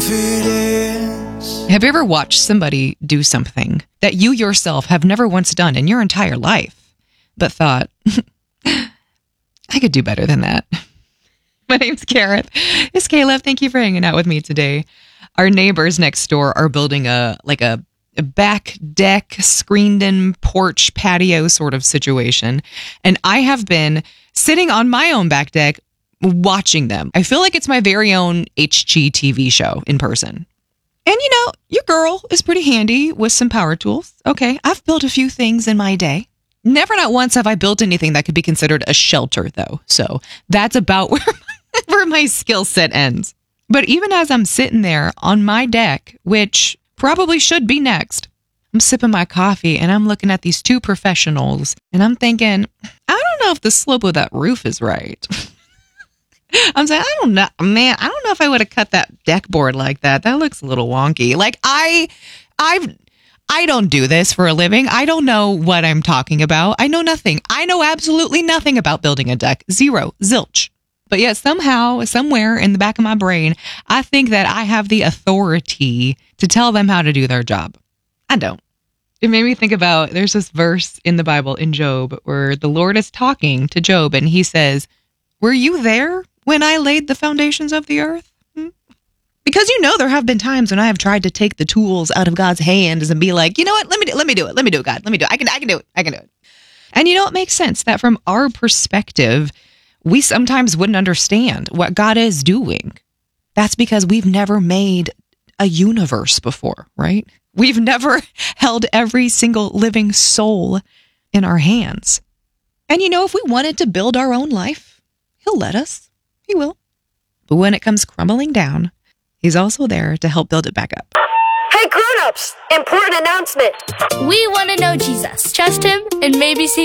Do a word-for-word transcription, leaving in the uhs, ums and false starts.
confidence. Have you ever watched somebody do something that you yourself have never once done in your entire life, but thought, I could do better than that? My name's Gareth. It's Caleb. Thank you for hanging out with me today. Our neighbors next door are building a like a, a back deck, screened-in porch patio sort of situation. And I have been sitting on my own back deck watching them. I feel like it's my very own H G T V show in person. And you know, your girl is pretty handy with some power tools. Okay, I've built a few things in my day. Never not once have I built anything that could be considered a shelter, though. So that's about where where my skill set ends. But even as I'm sitting there on my deck, which probably should be next, I'm sipping my coffee and I'm looking at these two professionals and I'm thinking, I don't know if the slope of that roof is right. I'm saying, I don't know, man, I don't know if I would have cut that deck board like that. That looks a little wonky. Like I, I've, I don't do this for a living. I don't know what I'm talking about. I know nothing. I know absolutely nothing about building a deck. Zero. Zilch. But yet somehow, somewhere in the back of my brain, I think that I have the authority to tell them how to do their job. I don't. It made me think about, there's this verse in the Bible in Job where the Lord is talking to Job and he says, were you there when I laid the foundations of the earth? Hmm? Because you know there have been times when I have tried to take the tools out of God's hands and be like, you know what, let me do, let me do it, let me do it, God, let me do it, I can, I can do it, I can do it. And you know, it makes sense that from our perspective, we sometimes wouldn't understand what God is doing. That's because we've never made a universe before, right? We've never held every single living soul in our hands. And you know, if we wanted to build our own life, He'll let us. He will. But when it comes crumbling down, He's also there to help build it back up. Hey grown-ups, important announcement. We want to know Jesus, trust Him, and maybe see